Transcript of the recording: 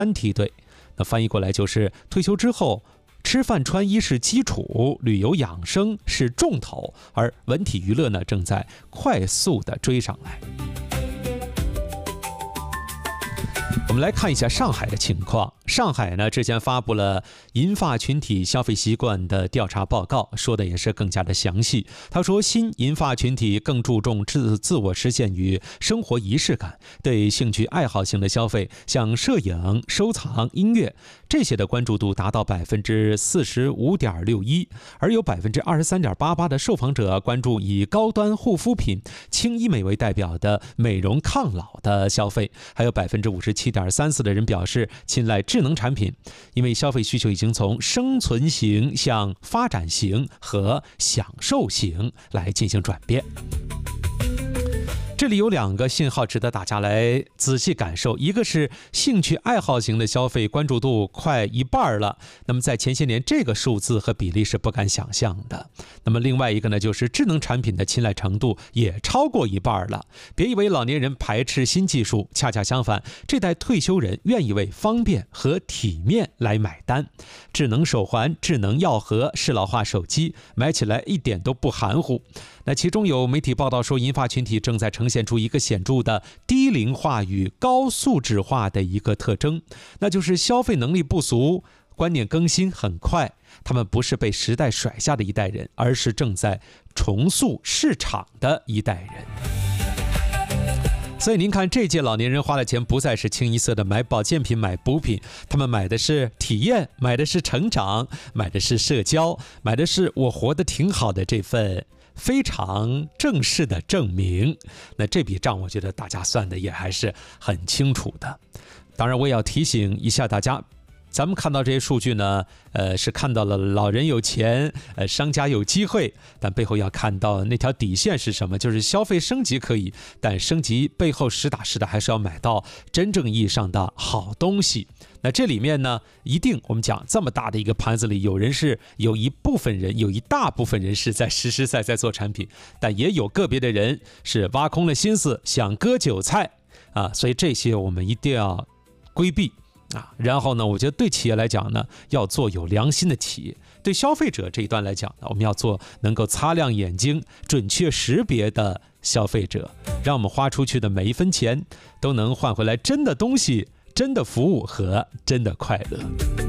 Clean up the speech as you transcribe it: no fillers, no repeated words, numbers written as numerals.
梯队。那翻译过来就是退休之后，吃饭穿衣是基础，旅游养生是重头，而文体娱乐呢正在快速的追上来。我们来看一下上海的情况。上海呢之前发布了银发群体消费习惯的调查报告，说的也是更加的详细。他说，新银发群体更注重自我实现与生活仪式感，对兴趣爱好型的消费，像摄影、收藏、音乐这些的关注度达到 45.61%， 而有 23.88% 的受访者关注以高端护肤品、轻医美为代表的美容抗老的消费，还有 57.34% 的人表示青睐智能产品，因为消费需求已经从生存型向发展型和享受型来进行转变。这里有2个信号值得大家来仔细感受，一个是兴趣爱好型的消费关注度快一半了，那么在前些年这个数字和比例是不敢想象的。那么另外一个呢，就是智能产品的青睐程度也超过一半了。别以为老年人排斥新技术，恰恰相反，这代退休人愿意为方便和体面来买单。智能手环、智能药盒、适老化手机，买起来一点都不含糊。那其中有媒体报道说，银发群体正在呈现出一个显著的低龄化与高素质化的一个特征，那就是消费能力不足，观念更新很快。他们不是被时代甩下的一代人，而是正在重塑市场的一代人。所以您看，这届老年人花的钱不再是清一色的买保健品、买补品，他们买的是体验，买的是成长，买的是社交，买的是我活得挺好的这份非常正式的证明。那这笔账我觉得大家算的也还是很清楚的。当然我也要提醒一下大家，咱们看到这些数据呢，是看到了老人有钱，商家有机会，但背后要看到那条底线是什么，就是消费升级可以，但升级背后实打实的还是要买到真正意义上的好东西。那这里面呢，一定我们讲这么大的一个盘子里，有一部分人，有一大部分人是在实实在在做产品，但也有个别的人是挖空了心思想割韭菜啊，所以这些我们一定要规避啊。然后呢，我觉得对企业来讲呢，要做有良心的企业；对消费者这一端来讲呢，我们要做能够擦亮眼睛、准确识别的消费者，让我们花出去的每一分钱都能换回来真的东西、真的服务和真的快乐。